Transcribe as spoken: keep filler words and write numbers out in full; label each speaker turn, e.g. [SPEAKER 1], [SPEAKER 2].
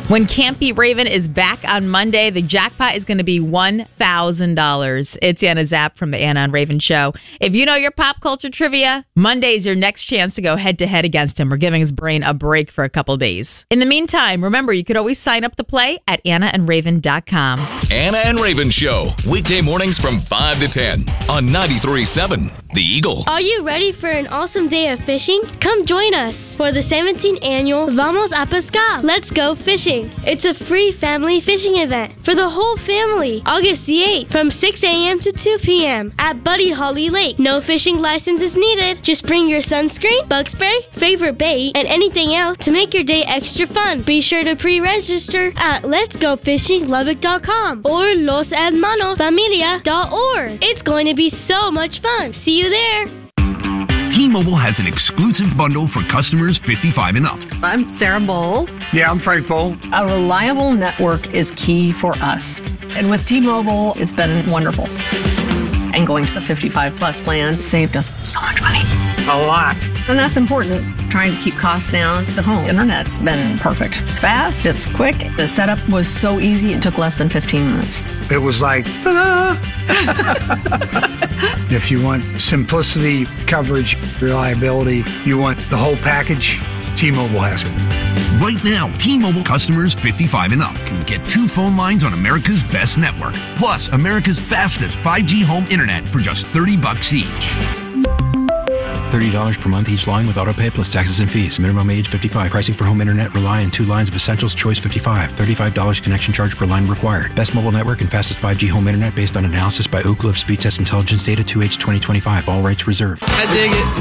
[SPEAKER 1] When Can't Beat Raven is back on Monday, the jackpot is going to be one thousand dollars. It's Anna Zapp from the Anna and Raven Show. If you know your pop culture trivia, Monday is your next chance to go head-to-head against him. We're giving his brain a break for a couple days. In the meantime, remember, you could always sign up to play at anna and raven dot com.
[SPEAKER 2] Anna and Raven Show, weekday mornings from five to ten on ninety-three point seven The Eagle.
[SPEAKER 3] Are you ready for an awesome day of fishing? Come join us for the seventeenth annual Vamos a Pescar. Let's go fishing. It's a free family fishing event for the whole family. August the eighth from six a.m. to two p.m. at Buddy Holly Lake. No fishing license is needed. Just bring your sunscreen, bug spray, favorite bait, and anything else to make your day extra fun. Be sure to pre-register at lets go fishing lubbock dot com or los hermanos familia dot org. It's going to be so much fun. See you there.
[SPEAKER 4] T-Mobile has an exclusive bundle for customers fifty-five and up.
[SPEAKER 5] I'm Sarah Bowl.
[SPEAKER 6] Yeah, I'm Frank Bowl.
[SPEAKER 5] A reliable network is key for us. And with T-Mobile, it's been wonderful. And going to the fifty-five plus plan saved us so much money.
[SPEAKER 6] A lot.
[SPEAKER 5] And that's important. Trying to keep costs down. The home internet's been perfect. It's fast, it's quick. The setup was so easy, it took less than fifteen minutes.
[SPEAKER 6] It was like, ta-da! If you want simplicity, coverage, reliability, you want the whole package, T-Mobile has it.
[SPEAKER 4] Right now, T-Mobile customers fifty-five and up can get two phone lines on America's best network, plus America's fastest five G home internet for just thirty bucks each.
[SPEAKER 7] thirty dollars per month each line with autopay plus taxes and fees. Minimum age fifty-five. Pricing for home internet rely on two lines of Essentials Choice fifty-five. thirty-five dollars connection charge per line required. Best mobile network and fastest five G home internet based on analysis by Ookla of Speed Test Intelligence Data two H twenty twenty-five. All rights reserved.
[SPEAKER 8] I dig it.